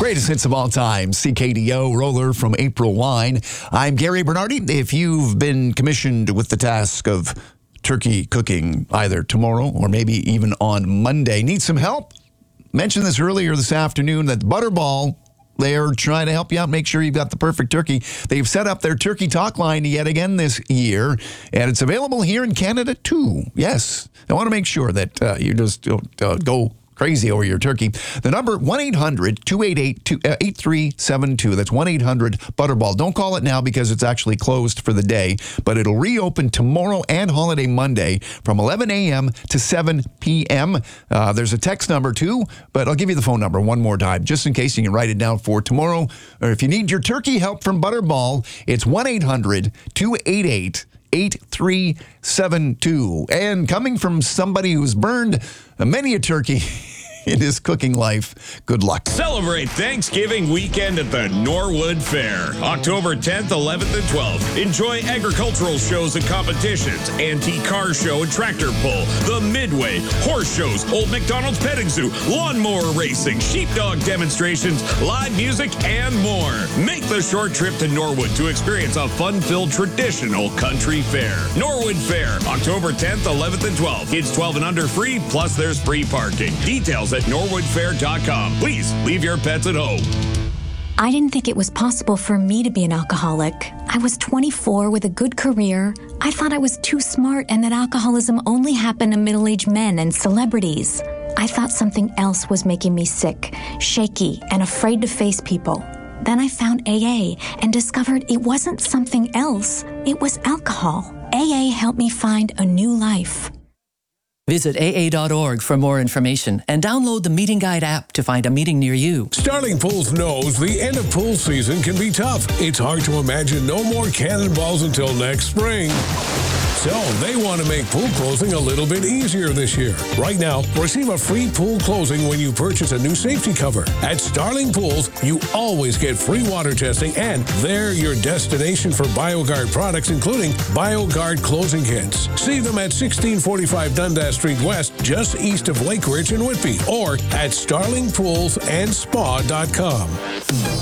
Greatest hits of all time, CKDO, Roller from April Wine. I'm Gary Bernardi. If you've been commissioned with the task of turkey cooking either tomorrow or maybe even on Monday, need some help? Mentioned this earlier this afternoon that Butterball, they are trying to help you out, make sure you've got the perfect turkey. They've set up their turkey talk line yet again this year, and it's available here in Canada too. Yes, I want to make sure that you just don't go crazy over your turkey. The number, 1-800-288-8372. That's 1-800-BUTTERBALL. Don't call it now because it's actually closed for the day, but it'll reopen tomorrow and holiday Monday from 11 a.m. to 7 p.m. There's a text number too, but I'll give you the phone number one more time just in case you can write it down for tomorrow. Or if you need your turkey help from Butterball, it's 1-800-288-8372. And coming from somebody who's burned many a turkey in his cooking life, good luck. Celebrate Thanksgiving weekend at the Norwood Fair. October 10th, 11th, and 12th. Enjoy agricultural shows and competitions, antique car show and tractor pull, the Midway, horse shows, Old McDonald's Petting Zoo, lawnmower racing, sheepdog demonstrations, live music, and more. Make the short trip to Norwood to experience a fun-filled traditional country fair. Norwood Fair, October 10th, 11th, and 12th. Kids 12 and under free, plus there's free parking. Details at norwoodfair.com. Please leave your pets at home. I didn't think it was possible for me to be an alcoholic. I was 24 with a good career. I thought I was too smart and that alcoholism only happened to middle-aged men and celebrities. I thought something else was making me sick, shaky, and afraid to face people. Then I found AA and discovered it wasn't something else. It was alcohol. AA helped me find a new life. Visit AA.org for more information and download the Meeting Guide app to find a meeting near you. Starling Pools knows the end of pool season can be tough. It's hard to imagine no more cannonballs until next spring. So they want to make pool closing a little bit easier this year. Right now, receive a free pool closing when you purchase a new safety cover. At Starling Pools, you always get free water testing, and they're your destination for BioGuard products, including BioGuard closing kits. See them at 1645 Dundas Street West, just east of Lake Ridge and Whitby, or at starlingpoolsandspa.com.